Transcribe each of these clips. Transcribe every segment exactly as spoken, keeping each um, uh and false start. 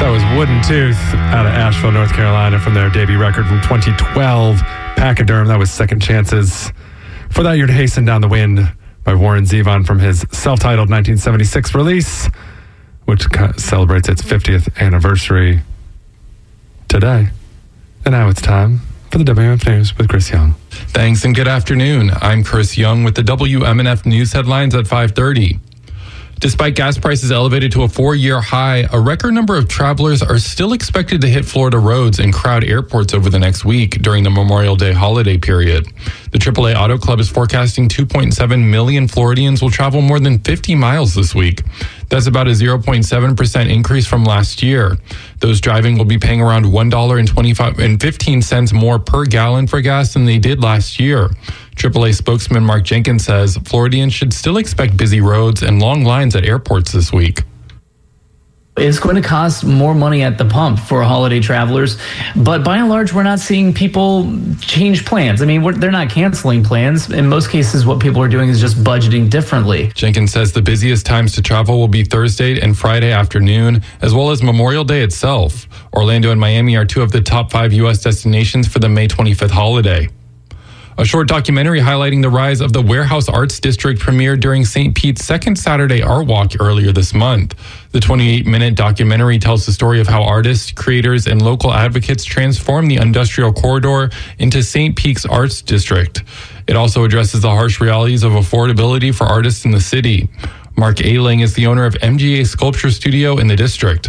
That was Wooden Tooth out of Asheville, North Carolina, from their debut record from twenty twelve, Pachyderm. That was Second Chances. For that year, to Hasten Down the Wind by Warren Zevon from his self-titled nineteen seventy-six release, which celebrates its fiftieth anniversary today. And now it's time for the W M F News with Chris Young. Thanks and good afternoon. I'm Chris Young with the W M N F News headlines at five thirty. Despite gas prices elevated to a four-year high, a record number of travelers are still expected to hit Florida roads and crowd airports over the next week during the Memorial Day holiday period. The triple A Auto Club is forecasting two point seven million Floridians will travel more than fifty miles this week. That's about a zero point seven percent increase from last year. Those driving will be paying around one dollar and twenty-five and fifteen cents more per gallon for gas than they did last year. triple A spokesman Mark Jenkins says Floridians should still expect busy roads and long lines at airports this week. It's going to cost more money at the pump for holiday travelers, but by and large, we're not seeing people change plans. I mean, we're, they're not canceling plans. In most cases, what people are doing is just budgeting differently. Jenkins says the busiest times to travel will be Thursday and Friday afternoon, as well as Memorial Day itself. Orlando and Miami are two of the top five U S destinations for the May twenty-fifth holiday. A short documentary highlighting the rise of the Warehouse Arts District premiered during Saint Pete's second Saturday Art Walk earlier this month. The twenty-eight minute documentary tells the story of how artists, creators, and local advocates transformed the industrial corridor into Saint Pete's Arts District. It also addresses the harsh realities of affordability for artists in the city. Mark Ailing is the owner of M G A Sculpture Studio in the district.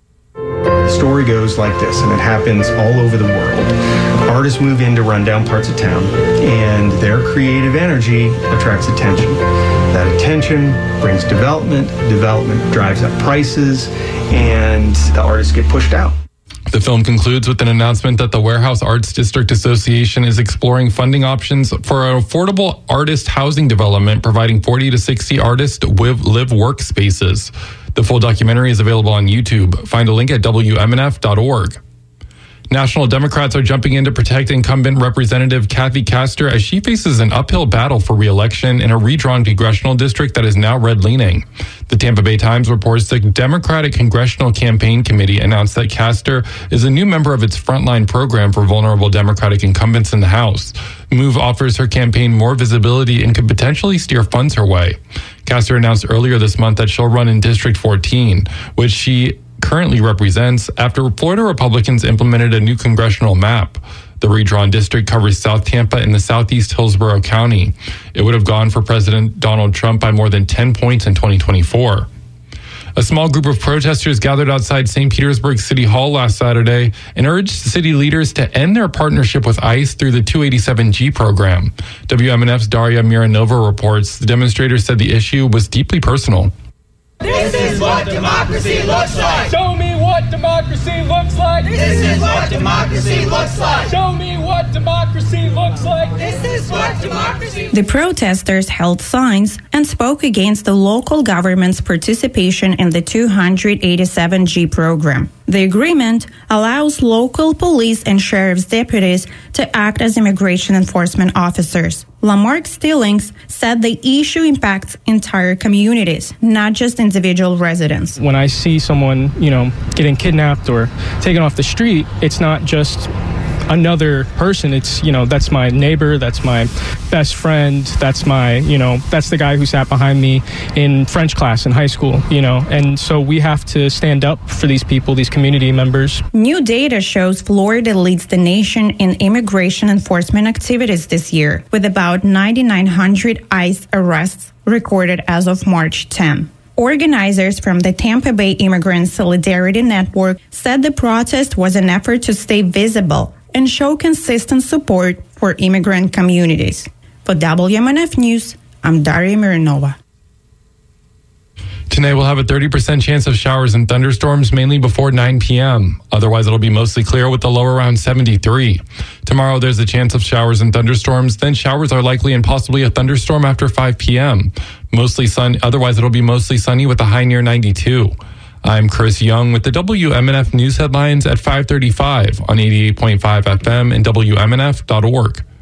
The story goes like this, and it happens all over the world. Artists move into rundown parts of town, and their creative energy attracts attention. That attention brings development. Development drives up prices, and the artists get pushed out. The film concludes with an announcement that the Warehouse Arts District Association is exploring funding options for an affordable artist housing development, providing forty to sixty artists live, live workspaces. The full documentary is available on YouTube. Find a link at W M N F dot org. National Democrats are jumping in to protect incumbent Representative Kathy Castor as she faces an uphill battle for re-election in a redrawn congressional district that is now red-leaning. The Tampa Bay Times reports the Democratic Congressional Campaign Committee announced that Castor is a new member of its Frontline program for vulnerable Democratic incumbents in the House. The move offers her campaign more visibility and could potentially steer funds her way. Castor announced earlier this month that she'll run in District fourteen, which she currently represents after Florida Republicans implemented a new congressional map. The redrawn district covers South Tampa and the southeast Hillsborough County. It would have gone for President Donald Trump by more than ten points in twenty twenty-four. A small group of protesters gathered outside Saint Petersburg City Hall last Saturday and urged city leaders to end their partnership with ICE through the two eighty-seven G program. W M N F's Daria Miranova reports the demonstrators said the issue was deeply personal. This is what democracy looks like. Show me what democracy looks like. This is what democracy looks like. Show me what democracy looks like. This is what democracy. The protesters held signs and spoke against the local government's participation in the two eighty-seven G program. The agreement allows local police and sheriff's deputies to act as immigration enforcement officers. Lamarck Stillings said the issue impacts entire communities, not just individual residents. When I see someone, you know, getting kidnapped or taken off the street, it's not just another person. It's, you know, that's my neighbor, that's my best friend, that's my, you know, that's the guy who sat behind me in French class in high school, you know, and so we have to stand up for these people, these community members. New data shows Florida leads the nation in immigration enforcement activities this year, with about nine thousand nine hundred ICE arrests recorded as of March tenth. Organizers from the Tampa Bay Immigrant Solidarity Network said the protest was an effort to stay visible and show consistent support for immigrant communities. For W M N F News, I'm Daria Miranova. Tonight we'll have a thirty percent chance of showers and thunderstorms, mainly before nine p.m. Otherwise, it'll be mostly clear with the low around seventy-three. Tomorrow, there's a chance of showers and thunderstorms. Then showers are likely and possibly a thunderstorm after five p.m. Mostly sun. Otherwise, it'll be mostly sunny with a high near ninety-two. I'm Chris Young with the W M N F News headlines at five thirty-five on eighty-eight point five F M and W M N F dot org.